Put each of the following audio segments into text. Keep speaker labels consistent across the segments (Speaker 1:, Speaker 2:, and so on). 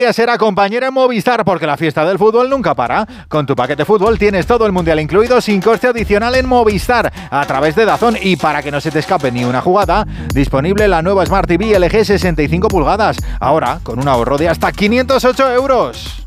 Speaker 1: Será compañera en Movistar porque la fiesta del fútbol nunca para. Con tu paquete fútbol tienes todo el mundial incluido sin coste adicional en Movistar a través de DAZN, y para que no se te escape ni una jugada, disponible la nueva Smart TV LG 65 pulgadas, ahora con un ahorro de hasta 508 euros.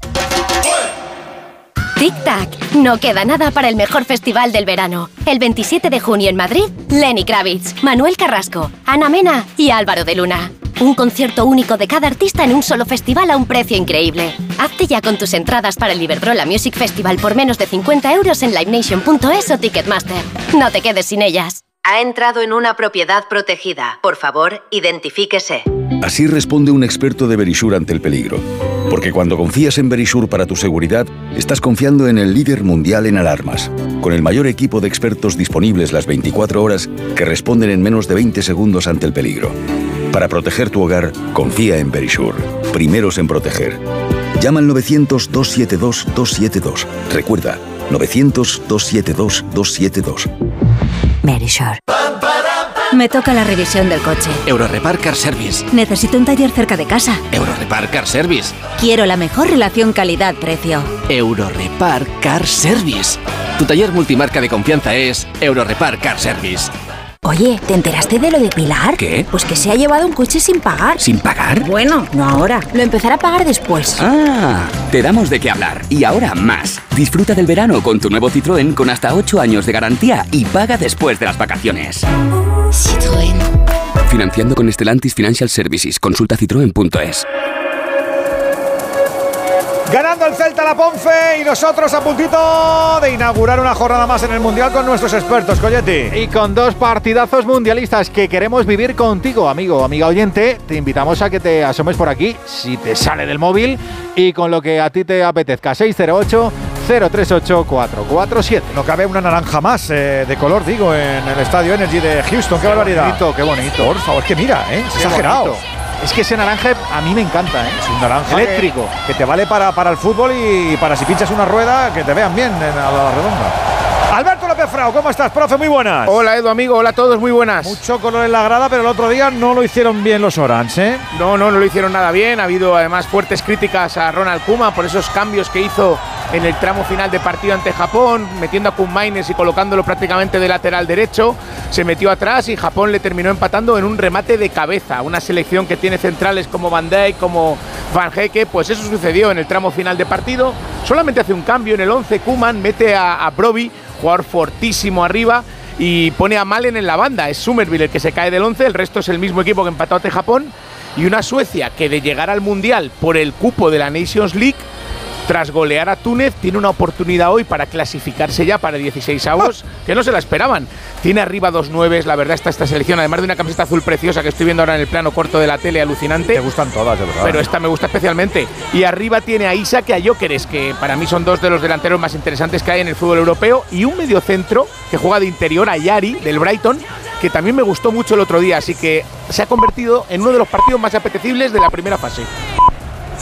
Speaker 2: Tic-tac, no queda nada para el mejor festival del verano. El 27 de junio en Madrid, Lenny Kravitz, Manuel Carrasco, Ana Mena y Álvaro de Luna. Un concierto único de cada artista en un solo festival a un precio increíble. Hazte ya con tus entradas para el Iberdrola Music Festival por menos de 50 euros en livenation.es o Ticketmaster. No te quedes sin ellas.
Speaker 3: Ha entrado en una propiedad protegida. Por favor, identifíquese.
Speaker 4: Así responde un experto de Verisure ante el peligro. Porque cuando confías en Verisure para tu seguridad, estás confiando en el líder mundial en alarmas, con el mayor equipo de expertos disponibles las 24 horas que responden en menos de 20 segundos ante el peligro. Para proteger tu hogar, confía en Verisure. Primeros en proteger. Llama al 900-272-272. Recuerda, 900-272-272.
Speaker 5: Verisure. Me toca la revisión del coche.
Speaker 6: Eurorepar Car Service.
Speaker 5: Necesito un taller cerca de casa.
Speaker 6: Eurorepar Car Service.
Speaker 5: Quiero la mejor relación calidad-precio.
Speaker 6: Eurorepar Car Service. Tu taller multimarca de confianza es Eurorepar Car Service.
Speaker 5: Oye, ¿te enteraste de lo de Pilar?
Speaker 6: ¿Qué?
Speaker 5: Pues que se ha llevado un coche sin pagar.
Speaker 6: ¿Sin pagar?
Speaker 5: Bueno, no ahora. Lo empezará a pagar después.
Speaker 6: Ah, te damos de qué hablar. Y ahora más. Disfruta del verano con tu nuevo Citroën con hasta 8 años de garantía y paga después de las vacaciones.
Speaker 2: Citroën.
Speaker 6: Financiando con Stellantis Financial Services. Consulta citroen.es.
Speaker 1: Ganando el Celta la Ponfe y nosotros a puntito de inaugurar una jornada más en el Mundial con nuestros expertos, Colletti. Y con dos partidazos mundialistas que queremos vivir contigo, amigo, amiga oyente. Te invitamos a que te asomes por aquí, si te sale del móvil, y con lo que a ti te apetezca. 608-038-447.
Speaker 7: No cabe una naranja más de color, digo, en el Estadio Energy de Houston. ¡Qué barbaridad!
Speaker 1: Qué bonito.
Speaker 7: Por favor, que mira, es exagerado.
Speaker 1: Bonito. Es que ese naranja a mí me encanta,
Speaker 7: Es un naranja
Speaker 1: eléctrico.
Speaker 7: Que te vale para el fútbol y para si pinchas una rueda, que te vean bien a la redonda. Alberto López Frao, ¿cómo estás, profe? Muy buenas.
Speaker 8: Hola, Edu, amigo. Hola a todos, muy buenas.
Speaker 7: Mucho color en la grada, pero el otro día no lo hicieron bien los Orange, ¿eh?
Speaker 8: No lo hicieron nada bien. Ha habido además fuertes críticas a Ronald Koeman por esos cambios que hizo en el tramo final de partido ante Japón, metiendo a Koen Maines y colocándolo prácticamente de lateral derecho. Se metió atrás y Japón le terminó empatando en un remate de cabeza. Una selección que tiene centrales como Van Dijk, como Van Hecke. Pues eso sucedió en el tramo final de partido. Solamente hace un cambio en el 11. Koeman mete a Brobbey, jugador fortísimo arriba, y pone a Malen en la banda. Es Summerville el que se cae del 11, el resto es el mismo equipo que empató ante Japón. Y una Suecia que, de llegar al Mundial por el cupo de la Nations League, tras golear a Túnez, tiene una oportunidad hoy para clasificarse ya para 16avos, que no se la esperaban. Tiene arriba 2 9, la verdad, esta selección, además de una camiseta azul preciosa que estoy viendo ahora en el plano corto de la tele, alucinante.
Speaker 7: Me gustan todas, de verdad.
Speaker 8: Pero esta me gusta especialmente. Y arriba tiene a Isak y a Gyökeres, que para mí son dos de los delanteros más interesantes que hay en el fútbol europeo, y un mediocentro que juega de interior, a Yari, del Brighton, que también me gustó mucho el otro día, así que se ha convertido en uno de los partidos más apetecibles de la primera fase.